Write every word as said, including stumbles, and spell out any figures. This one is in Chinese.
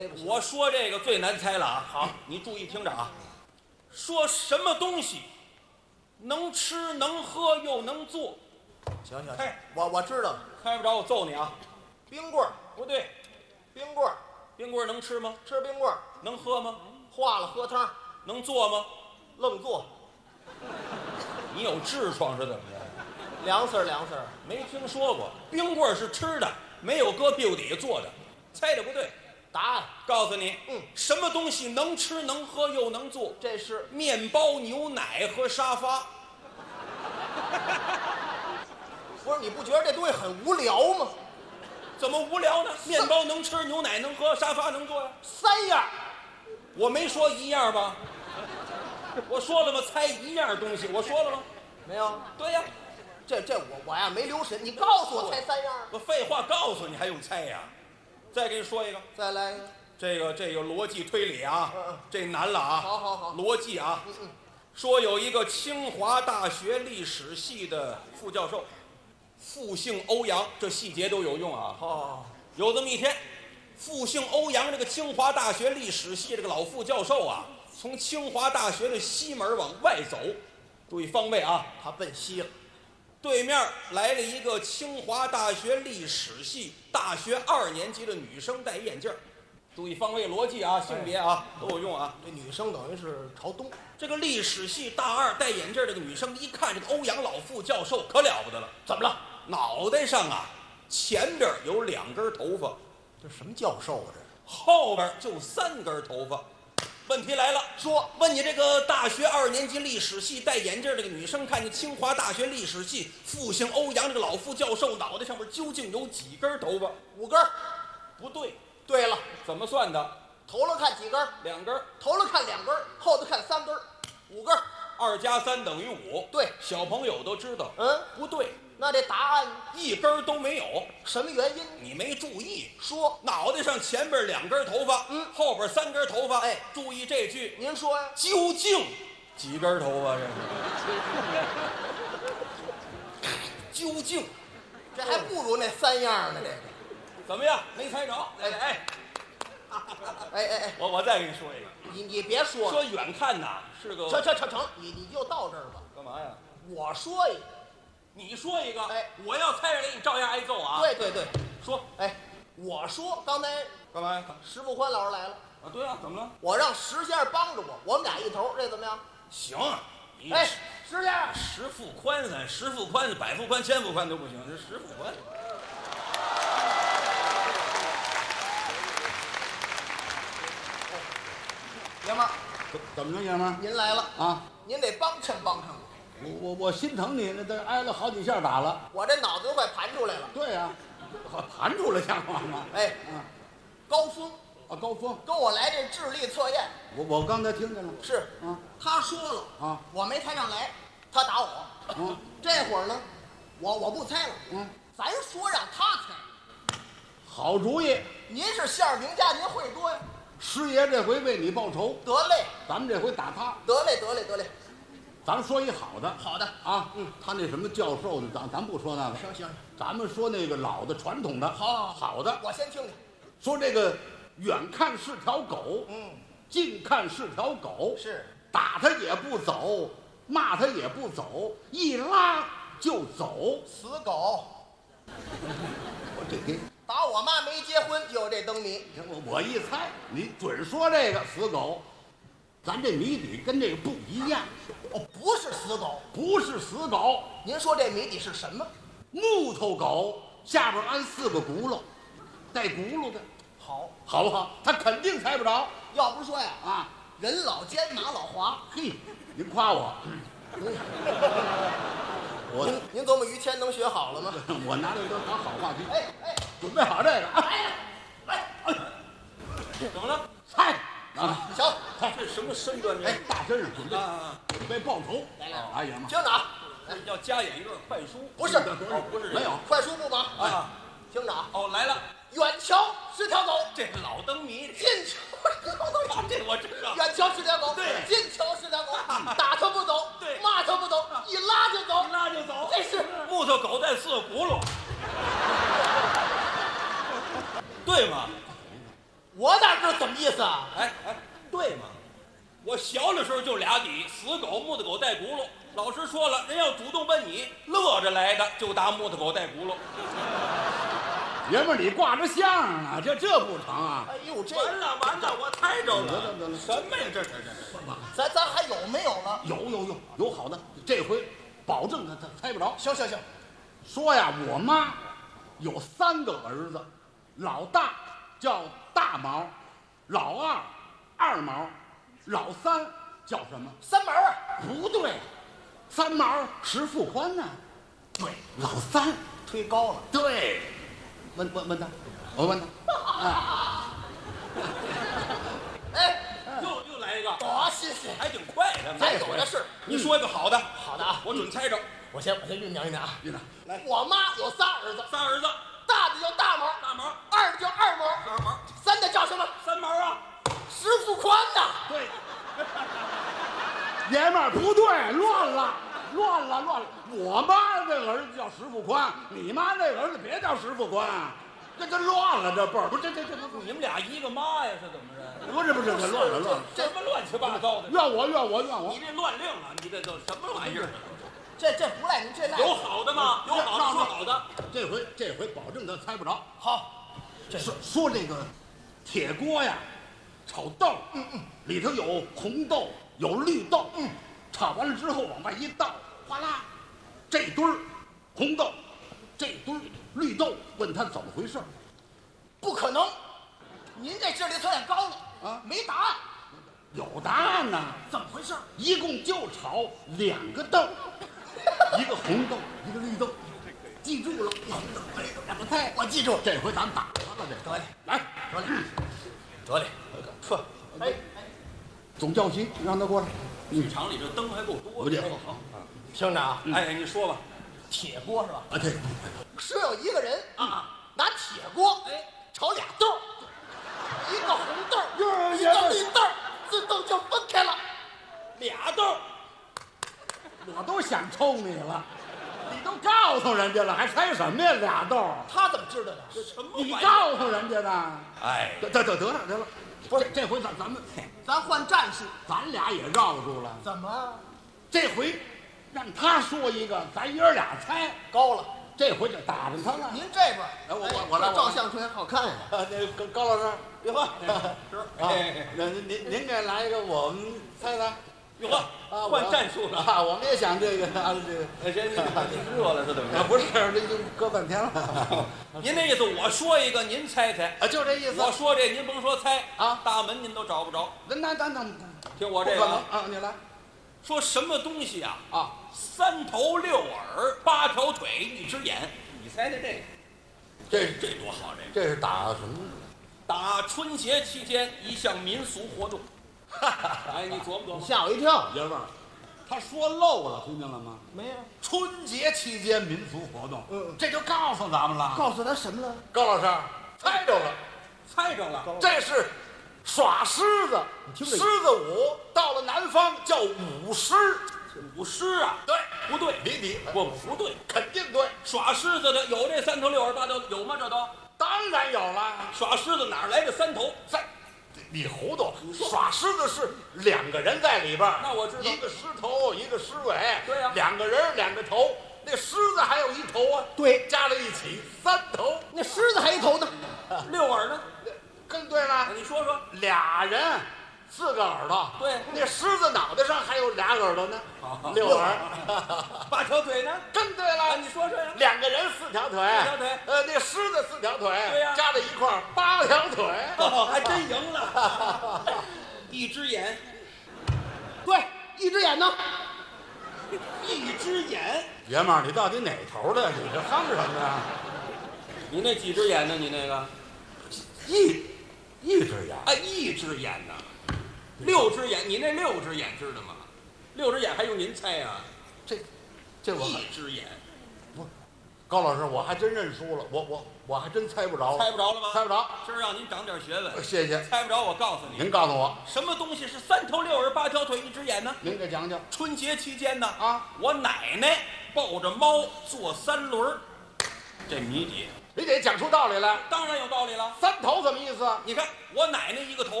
我说这个最难猜了啊！好，你注意听着啊。说什么东西能吃能喝又能做？ 行行， 猜， 我我知道了， 猜不着我揍你啊！ 冰棍儿， 不对， 冰棍儿， 冰棍儿能吃吗？ 吃冰棍儿， 能喝吗？ 化了喝汤， 能做吗？ 愣做， 你有痔疮是怎么着？ 凉丝儿凉丝儿， 没听说过，冰棍儿是吃的，没有搁屁股底下做的。猜的不对， 答案告诉你， 嗯， 什么东西能吃能喝又能做？ 这是面包、牛奶和沙发。 不是？你不觉得这东西很无聊吗？ 怎么无聊呢？面包能吃，牛奶能喝，沙发能坐呀。 三样， 我没说一样吧？我说了吗？猜一样东西，我说了吗？ 没有？ 对呀， 这这我我呀没留神，你告诉我猜三样。 我废话告诉你，还用猜呀？再给你说一个， 再来一个， 这个这个逻辑推理啊， 嗯嗯这难了啊。 好好好逻辑啊， 嗯嗯， 说有一个清华大学历史系的副教授，复姓欧阳，这细节都有用啊。 哦， 有这么一天，复姓欧阳这个清华大学历史系这个老副教授啊，从清华大学的西门往外走，注意方位啊， 他奔西了， 对面来了一个清华大学历史系大学二年级的女生，戴眼镜儿，注意方位逻辑啊，性别啊都有用啊。 这女生等于是朝东， 这个历史系大二戴眼镜儿这个女生一看这个欧阳老副教授可了不得了，怎么了？脑袋上啊前边有两根头发， 这什么教授啊？这后边就三根头发。问题来了， 说问你这个大学二年级历史系戴眼镜这个女生，看见清华大学历史系复姓欧阳这个老副教授脑袋上面究竟有几根头发？ 五根儿。 不对， 对了， 怎么算的？ 头了看几根儿？ 两根儿， 头了看两根儿，后头看三根儿，五根儿。 二加三等于五。 对， 小朋友都知道。 嗯， 不对， 那这答案一根儿都没有。 什么原因？ 你没注意， 说， 脑袋上前边两根头发， 嗯后边三根头发。 哎， 注意这句， 您说呀？ 究竟几根头发？这是究竟这还不如那三样呢。这个， 怎么样？没猜着？哎哎， 哎哎哎， 我我再给你说一个， 你你别说了， 说远看呐是个成成成成，你你就到这儿吧。 干嘛呀？ 我说一个， 你说一个， 哎， 我要猜着给你照样挨揍啊！ 对对对， 说哎，我说刚才干嘛呀？ 石富宽老师来了， 啊，对啊，怎么了？ 我让石先生帮着我，我们俩一头，这怎么样？ 行，你哎，石先生， 十副宽咱十副宽，百副宽，千副宽都不行，这十副宽。 爷们儿， 怎么着，爷们儿您来了， 啊？ 您得帮衬帮衬我， 我我我心疼你，那都挨了好几下打了。 我这脑子都快盘出来了。 对呀、啊，盘出来像话吗？ 哎， 嗯， 高峰啊，高峰， 跟我来这智力测验， 我我刚才听见了。 是， 啊他说了啊， 我没猜上来，他打我。 嗯， 这会儿呢，我我不猜了， 嗯， 咱说让他猜。 好主意， 您是馅儿饼家，您会多呀？ 师爷这回为你报仇， 得嘞， 咱们这回打他。 得嘞，得嘞，得嘞。 咱们说一好的好的， 啊，嗯，他那什么教授的，咱咱不说那个， 行行， 咱们说那个老的传统的， 好好好的。 我先听听。 说这个远看是条狗， 嗯， 近看是条狗， 是打他也不走，骂他也不走，一拉就走。 死狗， 我这给打我妈没结婚就有这灯谜。 我我一猜，你准说这个死狗。咱这谜底跟这个不一样， 哦，不是死狗， 不是死狗， 您说这谜底是什么？ 木头狗下边安四个轱辘，带轱辘的， 好， 好不好？他肯定猜不着要不说呀， 啊！ 人老奸马老滑。 嘿，您夸我，我您您琢磨于谦能学好了吗？ 我拿这都当好话题， 哎哎准备好这个啊！ 哎哎哎， 怎么了？ 猜啊！ 行， 这什么身段？ 哎，大身上准备啊， 准备报仇， 来来哎呀妈！ 听着啊， 要加演一段快书？ 不是哦，不是这个没有快书不忙啊。 听着啊， 哦，来了， 远瞧是条狗， 这老灯谜， 近瞧是条狗， 这我知道。 远瞧是条狗， 对近瞧是条狗，打它不走， 对骂它不走，一拉就走， 一拉就走， 这是木头狗带四个轱辘，对吗？ 我哪知道怎么意思啊？ 哎哎，对嘛，我小的时候就俩底，死狗、木头狗带轱辘。老师说了，人要主动问你，乐着来的就打木头狗带轱辘。 爷们儿，你挂着相啊，这这不成啊？ 哎呦，这完了完了，我猜着得了。 了得了什么呀？这这这这。 咱咱还有没有了？ 有有有有好的，这回保证他他猜不着。 行行行， 说呀，我妈有三个儿子，老大叫大毛，老二二毛，老三叫什么？ 三毛啊， 不对，三毛石富宽呢、对，老三推高了。 对，问问问他，我问他，哎， 哎， 又又来一个， 多新鲜！ 还挺快的。 咱有的是。 你说一个好的， 好的啊， 我准猜着。 我先我先酝酿酝酿啊。 院长， 来， 我妈有仨儿子， 仨儿子， 大的叫大毛， 大毛、 二的叫二毛， 二毛、 三的叫什么？ 三毛啊。 石富宽呐。 对，爷们儿不对，乱了，乱了，乱了。我妈这儿子叫石富宽，你妈那儿子别叫石富宽，这这乱了，这辈儿不是这这这这你们俩一个妈呀？是怎么着？ 不是不是这乱了乱了， 什么乱七八糟的？ 怨我怨我怨我你。这乱令了，你这都什么玩意儿？ 这这不赖您，这赖有好的吗？有好的说好的。 这回这回保证他猜不着。 好。这说说这个铁锅呀，炒豆，嗯嗯，里头有红豆有绿豆，嗯，炒完了之后往外一倒，哗啦，这堆儿红豆，这堆儿绿豆，问他怎么回事儿不可能，您这智力测验高了啊没答案， 有答案呢， 怎么回事？ 一共就炒两个豆，一个红豆，一个绿豆，记住了，两个菜， 我记住了。 这回咱打他了，这得嘞， 来， 得嘞，得嘞，说，哎哎， 总教习让他过来， 剧场里这灯还够多的。 有点好。 听着啊， 哎，你说吧。 铁锅是吧？ 啊对， 是有一个人啊， 拿铁锅哎炒俩豆儿，一个红豆儿， 哟一个绿豆儿，自动就分开了。 俩豆儿， 我都想抽你了，你都告诉人家了，还猜什么呀？俩豆儿， 他怎么知道的？ 什么玩意你儿？ 告诉人家的。 哎， 得得得得了得了，不是这回咱咱们咱换战术， 咱俩也绕住了， 怎么这回让他说一个，咱爷儿俩猜， 高了？ 这回就打着他了。 您这边， 哎我我我来这照相出来好看呀。 啊，那高高老师， 哟呵，是啊，那您您给来一个，我们猜猜。 哟呵， 啊， 换战术了。 啊！我们也想这个啊，这个哎，这这热了是怎么着？ 啊，不是，这就搁半天了。 您那意思，我说一个，您猜猜。 啊，就这意思。 我说这，您甭说猜啊， 大门您都找不着。 那那那那， 听我这个啊， 啊，你来说什么东西啊？ 啊！ 三头六耳，八条腿，一只眼。你猜猜这个？ 这这多好！这个这是打什么？ 打春节期间一项民俗活动。哎，你琢磨琢磨。 吓我一跳。 爷们儿，他说漏了，听见了吗？ 没有， 春节期间民俗活动， 嗯这就告诉咱们了。 告诉他什么了？ 高老师猜着了， 猜着了。 这是耍狮子， 听着狮子舞到了南方叫舞狮。 舞狮啊？ 对， 不对， 你你不不对， 肯定对， 耍狮子的有这三头六耳八条有吗？这都当然有了。 耍狮子哪儿来的三头？ 在，你糊涂，耍狮子是两个人在里边儿， 那我知道一个狮头，一个狮尾， 对呀两个人两个头，那狮子还有一头啊， 对加在一起三头， 那狮子还一头呢。 六耳呢？ 更对了， 你说说。 俩人四个耳朵， 对那狮子脑袋上还有俩耳朵呢，六耳， 八条腿呢？ 更对啊， 了， 你说说呀。 两个人四条腿， 四条腿呃，那狮子四条腿， 对呀加在一块儿八条腿， 哦，还真赢了。一只眼， 对，一只眼呢？ 一只眼。 爷们儿，你到底哪头的？你这哼什么呀？ 你那几只眼呢？你那个？ 一一只眼， 啊，一只眼呢？六只眼，你那六只眼知道吗？六只眼还用您猜呀、 这这我还一只眼， 高老师，我还真认输了，我我我还真猜不着了， 猜不着了吗？ 猜不着。 今儿让您长点学问。 谢谢， 猜不着，我告诉你， 您告诉我， 什么东西是三头六耳八条腿一只眼呢？ 您给讲讲。 春节期间呢， 啊， 我奶奶抱着猫坐三轮儿，这谜底你得讲出道理来。 当然有道理了。 三头什么意思？ 你看我奶奶一个头，